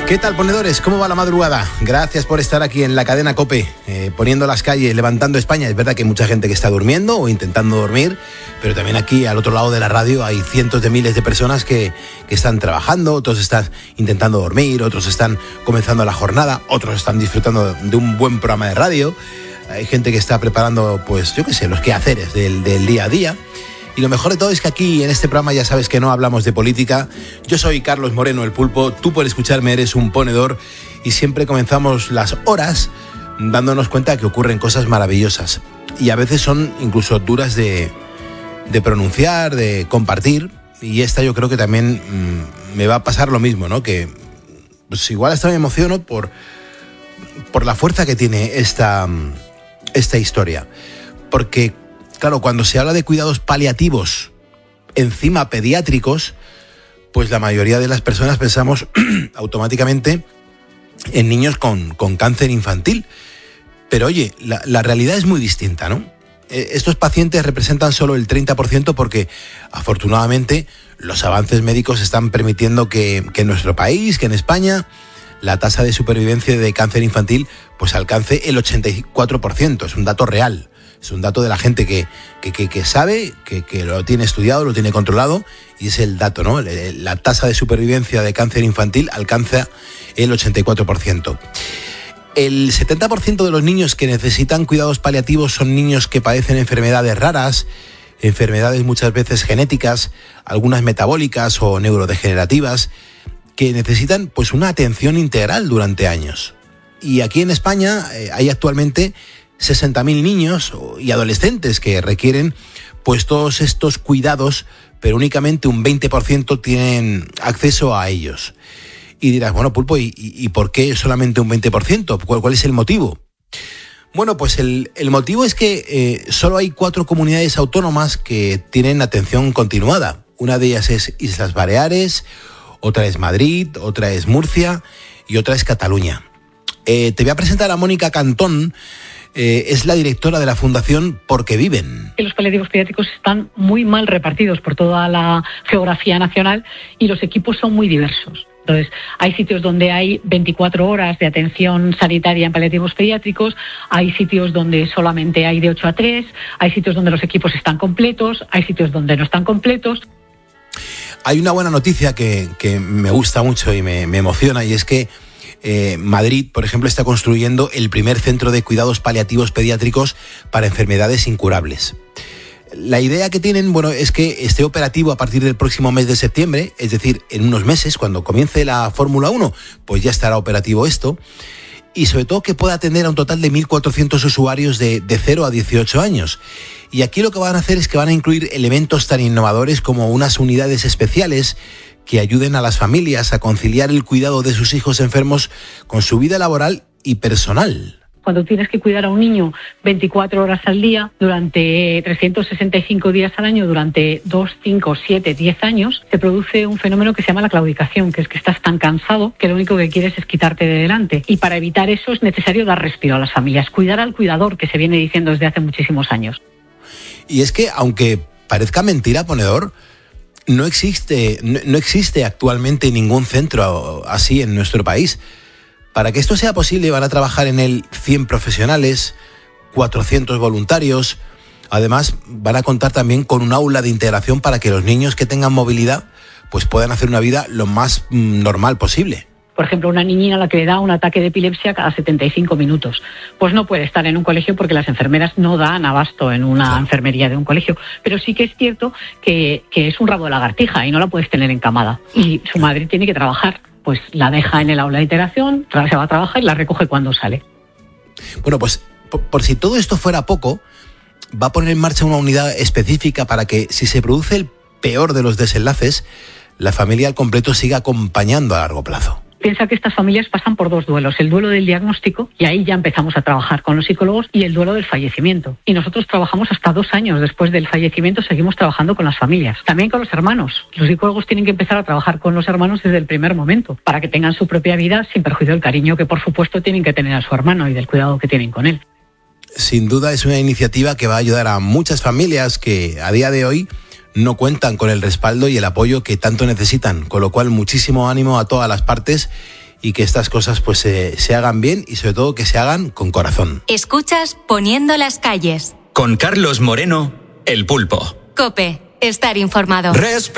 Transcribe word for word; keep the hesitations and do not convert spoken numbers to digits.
¿Qué tal, ponedores? ¿Cómo va la madrugada? Gracias por estar aquí en la cadena COPE, eh, poniendo las calles, levantando España. Es verdad que hay mucha gente que está durmiendo o intentando dormir, pero también aquí al otro lado de la radio hay cientos de miles de personas que, que están trabajando, otros están intentando dormir, otros están comenzando la jornada, otros están disfrutando de un buen programa de radio. Hay gente que está preparando, pues, yo qué sé, los quehaceres del, del día a día. Y lo mejor de todo es que aquí en este programa ya sabes que no hablamos de política. Yo soy Carlos Moreno, el Pulpo. Tú por escucharme eres un ponedor y siempre comenzamos las horas dándonos cuenta de que ocurren cosas maravillosas. Y a veces son incluso duras de, de pronunciar, de compartir. Y esta yo creo que también mmm, me va a pasar lo mismo, ¿no? Que pues igual hasta me emociono por, por la fuerza que tiene esta, esta historia. Porque claro, cuando se habla de cuidados paliativos, encima pediátricos, pues la mayoría de las personas pensamos automáticamente en niños con, con cáncer infantil. Pero oye, la, la realidad es muy distinta, ¿no? Eh, estos pacientes representan solo el treinta por ciento porque, afortunadamente, los avances médicos están permitiendo que, que en nuestro país, que en España, la tasa de supervivencia de cáncer infantil pues alcance el ochenta y cuatro por ciento. Es un dato real. Es un dato de la gente que, que, que, que sabe, que, que lo tiene estudiado, lo tiene controlado, y es el dato, ¿no? La tasa de supervivencia de cáncer infantil alcanza el ochenta y cuatro por ciento. El setenta por ciento de los niños que necesitan cuidados paliativos son niños que padecen enfermedades raras, enfermedades muchas veces genéticas, algunas metabólicas o neurodegenerativas, que necesitan pues una atención integral durante años. Y aquí en España eh, hay actualmente sesenta mil niños y adolescentes que requieren pues todos estos cuidados, pero únicamente un veinte por ciento tienen acceso a ellos. Y dirás, bueno, Pulpo, ¿y, y por qué solamente un veinte por ciento? ¿Cuál, cuál es el motivo? Bueno, pues el, el motivo es que eh, solo hay cuatro comunidades autónomas que tienen atención continuada. Una de ellas es Islas Baleares, otra es Madrid, otra es Murcia y otra es Cataluña. Eh, te voy a presentar a Mónica Cantón. Eh, es la directora de la Fundación Porque Viven. Los paliativos pediátricos están muy mal repartidos por toda la geografía nacional y los equipos son muy diversos. Entonces, hay sitios donde hay veinticuatro horas de atención sanitaria en paliativos pediátricos, hay sitios donde solamente hay de ocho a tres, hay sitios donde los equipos están completos, hay sitios donde no están completos. Hay una buena noticia que, que me gusta mucho y me, me emociona, y es que Eh, Madrid, por ejemplo, está construyendo el primer centro de cuidados paliativos pediátricos para enfermedades incurables. La idea que tienen, bueno, es que esté operativo a partir del próximo mes de septiembre, es decir, en unos meses, cuando comience la Fórmula uno, pues ya estará operativo esto, y sobre todo que pueda atender a un total de mil cuatrocientos usuarios de, de cero a dieciocho años. Y aquí lo que van a hacer es que van a incluir elementos tan innovadores como unas unidades especiales que ayuden a las familias a conciliar el cuidado de sus hijos enfermos con su vida laboral y personal. Cuando tienes que cuidar a un niño veinticuatro horas al día, durante trescientos sesenta y cinco días al año, durante dos, cinco, siete, diez años, se produce un fenómeno que se llama la claudicación, que es que estás tan cansado que lo único que quieres es quitarte de delante. Y para evitar eso es necesario dar respiro a las familias, cuidar al cuidador, que se viene diciendo desde hace muchísimos años. Y es que, aunque parezca mentira, ponedor, No existe, no, no existe actualmente ningún centro así en nuestro país. Para que esto sea posible van a trabajar en él cien profesionales, cuatrocientos voluntarios. Además, van a contar también con un aula de integración para que los niños que tengan movilidad pues puedan hacer una vida lo más mm, normal posible. Por ejemplo, una niñina a la que le da un ataque de epilepsia cada setenta y cinco minutos. Pues no puede estar en un colegio porque las enfermeras no dan abasto en una claro. enfermería de un colegio. Pero sí que es cierto que, que es un rabo de lagartija y no la puedes tener encamada. Y su madre tiene que trabajar. Pues la deja en el aula de integración, se va a trabajar y la recoge cuando sale. Bueno, pues por, por si todo esto fuera poco, va a poner en marcha una unidad específica para que, si se produce el peor de los desenlaces, la familia al completo siga acompañando a largo plazo. Piensa que estas familias pasan por dos duelos, el duelo del diagnóstico, y ahí ya empezamos a trabajar con los psicólogos, y el duelo del fallecimiento. Y nosotros trabajamos hasta dos años después del fallecimiento, seguimos trabajando con las familias. También con los hermanos. Los psicólogos tienen que empezar a trabajar con los hermanos desde el primer momento, para que tengan su propia vida sin perjuicio del cariño que por supuesto tienen que tener a su hermano y del cuidado que tienen con él. Sin duda es una iniciativa que va a ayudar a muchas familias que a día de hoy no cuentan con el respaldo y el apoyo que tanto necesitan, con lo cual muchísimo ánimo a todas las partes y que estas cosas pues eh, se hagan bien y sobre todo que se hagan con corazón. Escuchas Poniendo las calles. Con Carlos Moreno, El Pulpo. COPE, estar informado. Resp-